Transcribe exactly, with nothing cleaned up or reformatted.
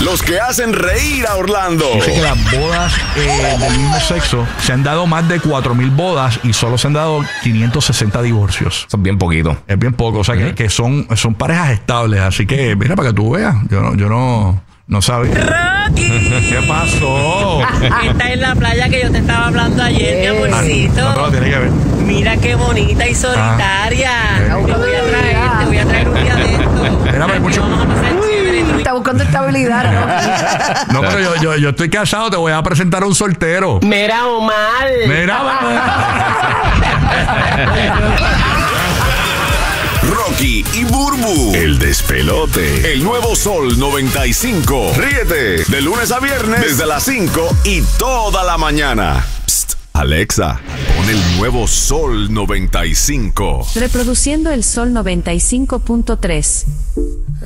los que hacen reír a Orlando. Dice que las bodas eh, del mismo sexo se han dado más de cuatro mil bodas y solo se han dado quinientos sesenta divorcios. Eso es bien poquito. Es bien poco, o sea, uh-huh. que, que son, son parejas estables. Así que, mira, para que tú veas, yo no, yo no, no sabía. ¡Rocky! ¿Qué pasó? Esta es la playa que yo te estaba hablando ayer, mi amorcito. Ah, no, no, tiene que ver. Mira qué bonita y solitaria. Ah. Te voy a traer, te voy a traer un día de esto. Mira, pero mucho... Vamos a pasar chévere. Está buscando estabilidad, ¿no? No, pero yo, yo, yo estoy casado, te voy a presentar a un soltero. Mira, Omar. Mira, Rocky y Burbu, el despelote. El nuevo Sol noventa y cinco. Ríete de lunes a viernes desde las cinco y toda la mañana. Psst, Alexa, pon el nuevo Sol noventa y cinco. Reproduciendo el Sol noventa y cinco punto tres.